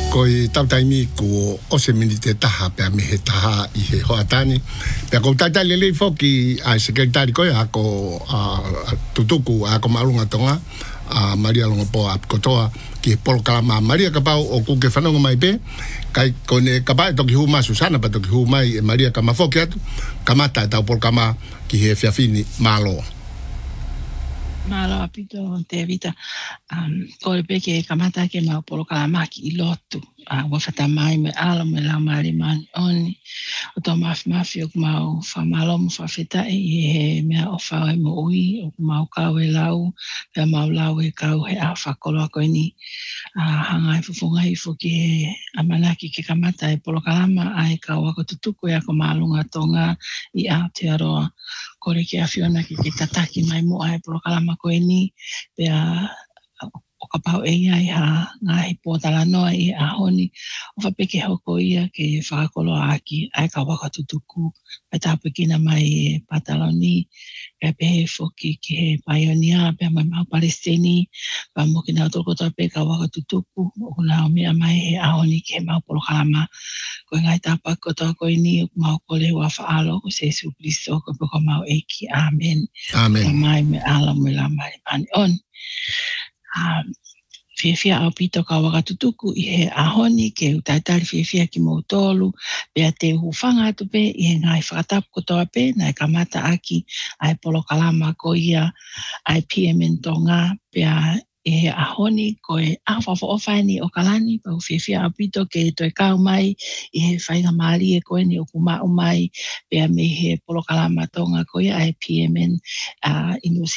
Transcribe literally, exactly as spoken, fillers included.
ko i tau taimi ko o se mini te taha pe me he taha i he hoatani pe ko tata lele foki a sekretari ko a ko a tutuku a ko malunga tonga a Maria longo po a kotoa ki polo kalama Maria kapau o ku ke fanonga mai pe kai kone kapai toki huma Susana pa toki huma i Maria kama foki atu kamata tau polo kama ki he fiafini malo Malo apito te vita um ko le peke kamata ke ma polo kalama ki lotu a wa fata mai me ala me la mari man oni o to maf mafio ma o fa malo mo fa feta e he me o fa mo ui o ma o ka we lau pe ma lau e ka he a fa kolo ko ni a hanga i fufunga i fuki amana ki ke kamata e polo kalama ai ka wa ko tutuku ya ko malunga tonga i Aotearoa kore ke afiona ki ke tataki mai mo ai polo kalama ko ni pe a o ka pau e ia i ha ngahi pōtala noa i a honi o whapeke hoko ia ke whakakolo aki ai ka waka tutuku pe tapu kina mai e Pataloni pe pehe foki ki he Paionia pe mai mau Palestini pa mo kina otoko pe ka waka tutuku o kuna o mea mai he a honi ki he mau polo kalama ko ngai tapa kotoa ko ini o mau kole wa whaalo ko se Jesu Christo ko poko mau eki amen amen ka mai me ala me la mai pani on Um, fia fia au pito ka waka tutuku i he ahoni ke utaitari fia fia ki mo tolu pe a te hufanga atu pe i he ngai whakatapu kotoa pe na e kamata aki ai polo kalama ko ia ai P M N tonga pe a e he ahoni ko e awhawha o whaini o kalani pa u fia fia au pito ke to e kau mai i he whainga maari e koe ni o kuma o mai pe a me he polo kalama tonga ko ia ai P M N uh, inu